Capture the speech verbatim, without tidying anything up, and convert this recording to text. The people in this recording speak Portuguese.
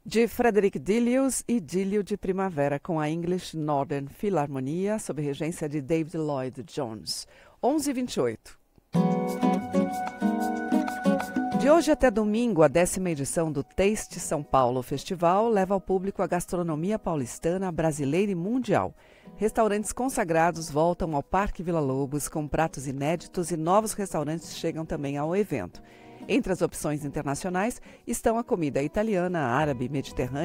de Frederick Delius e Dílio de Primavera, com a English Northern Philharmonia, sob regência de David Lloyd Jones. onze e vinte e oito. De hoje até domingo, a décima edição do Taste São Paulo Festival leva ao público a gastronomia paulistana, brasileira e mundial. Restaurantes consagrados voltam ao Parque Vila Lobos com pratos inéditos e novos restaurantes chegam também ao evento. Entre as opções internacionais estão a comida italiana, árabe, mediterrânea,